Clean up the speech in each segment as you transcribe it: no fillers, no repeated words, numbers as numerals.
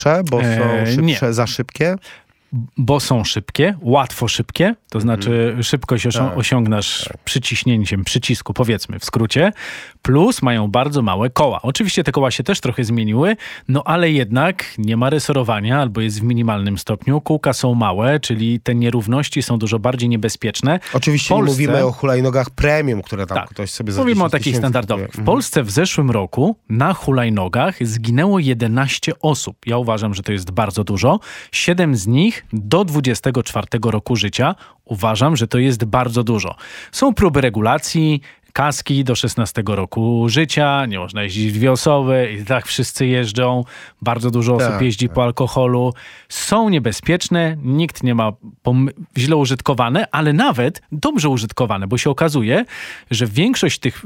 Bo są szybsze, za szybkie? Bo są szybkie, łatwo szybkie, to znaczy szybkość osiągnasz przyciśnięciem przycisku, powiedzmy w skrócie, plus mają bardzo małe koła. Oczywiście te koła się też trochę zmieniły, no ale jednak nie ma resorowania albo jest w minimalnym stopniu. Kółka są małe, czyli te nierówności są dużo bardziej niebezpieczne. Oczywiście nie mówimy o hulajnogach premium, które tam ktoś sobie za mówimy o takich standardowych. W Polsce w zeszłym roku na hulajnogach zginęło 11 osób. Ja uważam, że to jest bardzo dużo. 7 z nich do 24 roku życia. Uważam, że to jest bardzo dużo. Są próby regulacji, kaski do 16 roku życia, nie można jeździć w dwie osoby i tak wszyscy jeżdżą. Bardzo dużo osób jeździ po alkoholu. Są niebezpieczne, nikt nie ma źle użytkowane, ale nawet dobrze użytkowane, bo się okazuje, że większość tych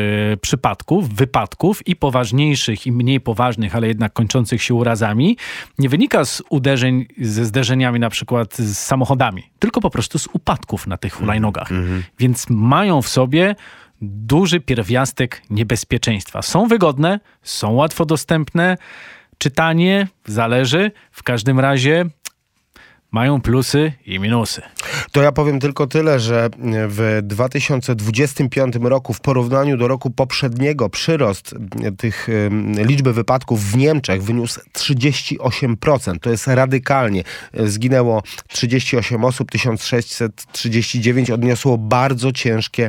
wypadków i poważniejszych, i mniej poważnych, ale jednak kończących się urazami, nie wynika z uderzeń, ze zderzeniami na przykład z samochodami, tylko po prostu z upadków na tych hulajnogach. Więc mają w sobie duży pierwiastek niebezpieczeństwa. Są wygodne, są łatwo dostępne, czytanie zależy. W każdym razie mają plusy i minusy. To ja powiem tylko tyle, że w 2025 roku w porównaniu do roku poprzedniego przyrost tych liczby wypadków w Niemczech wyniósł 38%. To jest radykalnie. Zginęło 38 osób, 1639 odniosło bardzo ciężkie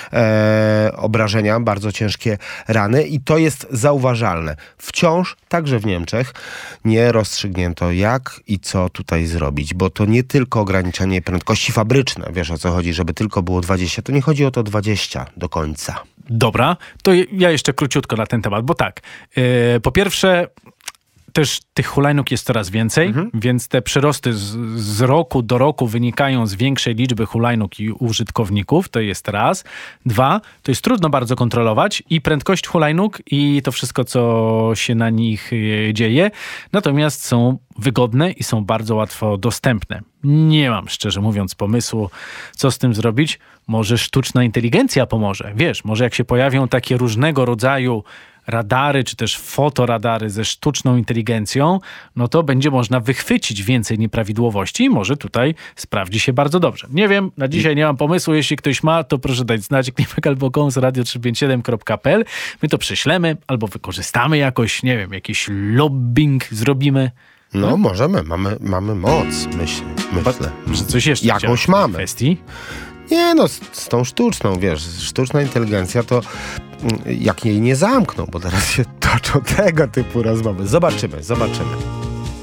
obrażenia, bardzo ciężkie rany i to jest zauważalne. Wciąż, także w Niemczech, nie rozstrzygnięto jak i co tutaj zrobić, bo to nie tylko ograniczenie prędkości fabryczne, wiesz o co chodzi, żeby tylko było 20, to nie chodzi o to 20 do końca. Dobra, to ja jeszcze króciutko na ten temat, bo tak, po pierwsze też tych hulajnóg jest coraz więcej, więc te przyrosty z roku do roku wynikają z większej liczby hulajnóg i użytkowników, to jest raz. 2, to jest trudno bardzo kontrolować i prędkość hulajnóg i to wszystko, co się na nich dzieje, natomiast są wygodne i są bardzo łatwo dostępne. Nie mam, szczerze mówiąc, pomysłu, co z tym zrobić. Może sztuczna inteligencja pomoże. Wiesz, może jak się pojawią takie różnego rodzaju radary, czy też fotoradary ze sztuczną inteligencją, no to będzie można wychwycić więcej nieprawidłowości i może tutaj sprawdzi się bardzo dobrze. Nie wiem, na dzisiaj nie mam pomysłu. Jeśli ktoś ma, to proszę dać znać klimek@radio357.pl. My to prześlemy albo wykorzystamy jakoś, nie wiem, jakiś lobbying zrobimy. No możemy, mamy moc, myślę. Że coś jeszcze jakąś mamy. Kwestii? Nie no, z tą sztuczną, wiesz, sztuczna inteligencja to jak jej nie zamkną, bo teraz się toczą tego typu rozmowy. Zobaczymy.